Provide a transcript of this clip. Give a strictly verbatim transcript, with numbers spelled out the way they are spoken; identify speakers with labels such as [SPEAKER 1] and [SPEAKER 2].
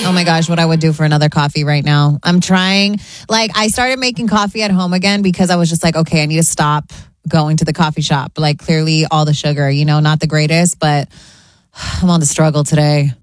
[SPEAKER 1] Oh my gosh, what I would do for another coffee right now. I'm trying. Like, I started making coffee at home again because I was just like, okay, I need to stop going to the coffee shop. Like, clearly all the sugar, you know, not the greatest, but I'm on the struggle today.